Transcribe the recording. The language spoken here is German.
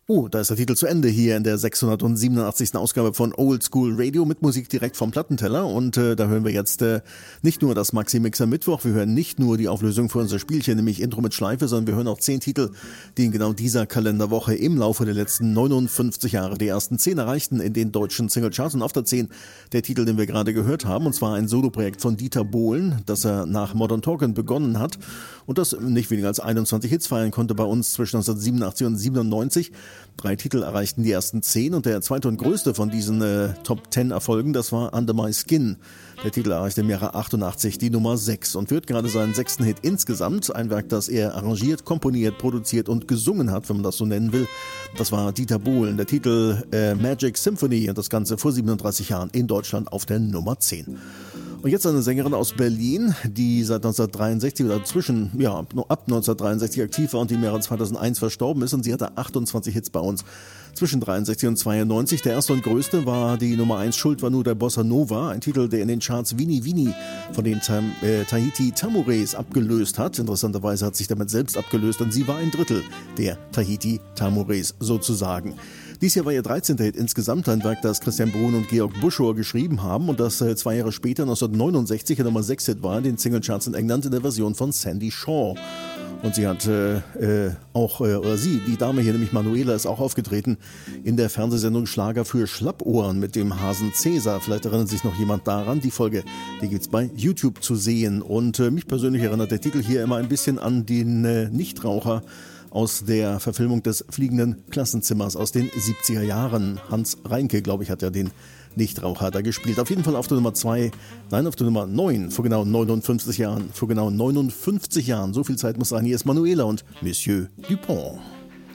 Oh, da ist der Titel zu Ende hier in der 687. Ausgabe von Old School Radio mit Musik direkt vom Plattenteller. Und da hören wir jetzt nicht nur das Maxi-Mixer Mittwoch, wir hören nicht nur die Auflösung für unser Spielchen, nämlich Intro mit Schleife, sondern wir hören auch 10 Titel, die in genau dieser Kalenderwoche im Laufe der letzten 59 Jahre die ersten 10 erreichten in den deutschen Singlecharts. Und auf der 10 der Titel, den wir gerade gehört haben, und zwar ein Soloprojekt von Dieter Bohlen, das er nach Modern Talking begonnen hat und das nicht weniger als 21 Hits feiern konnte bei uns zwischen 1987 und 97. 3 Titel erreichten die ersten 10 und der zweite und größte von diesen Top 10 Erfolgen, das war Under My Skin. Der Titel erreichte im Jahre 88 die Nummer 6 und wird gerade seinen 6. Hit insgesamt. Ein Werk, das er arrangiert, komponiert, produziert und gesungen hat, wenn man das so nennen will. Das war Dieter Bohlen. Der Titel Magic Symphony und das Ganze vor 37 Jahren in Deutschland auf der Nummer 10. Und jetzt eine Sängerin aus Berlin, die seit 1963 oder ab 1963 aktiv war und die im Jahre 2001 verstorben ist. Und sie hatte 28 Hits bei uns zwischen 63 und 92. Der erste und größte war die Nummer 1, Schuld war nur der Bossa Nova. Ein Titel, der in den Charts Vini Vini von den Tahiti Tamores abgelöst hat. Interessanterweise hat sich damit selbst abgelöst und sie war ein Drittel der Tahiti Tamores sozusagen. Dies Jahr war ihr 13. Hit insgesamt, ein Werk, das Christian Bruhn und Georg Buschor geschrieben haben und das 2 Jahre später, 1969, der Nummer 6 Hit war in den Singlecharts in England in der Version von Sandy Shaw. Und sie hat die Dame hier, nämlich Manuela, ist auch aufgetreten in der Fernsehsendung Schlager für Schlappohren mit dem Hasen Cäsar. Vielleicht erinnert sich noch jemand daran. Die Folge, die gibt's bei YouTube zu sehen. Und mich persönlich erinnert der Titel hier immer ein bisschen an den Nichtraucher aus der Verfilmung des Fliegenden Klassenzimmers aus den 70er Jahren. Hans Reinke, glaube ich, hat ja den Nichtraucher da gespielt. Auf jeden Fall auf der Nummer 9, vor genau 59 Jahren. So viel Zeit muss sein. Hier ist Manuela und Monsieur Dupont.